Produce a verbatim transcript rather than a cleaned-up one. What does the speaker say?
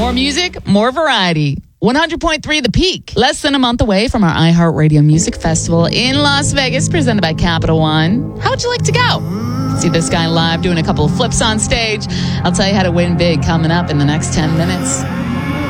More music, more variety. one hundred point three The Peak. Less than a month away from our iHeartRadio Music Festival in Las Vegas, presented by Capital One. How would you like to go? See this guy live doing a couple of flips on stage. I'll tell you how to win big coming up in the next ten minutes.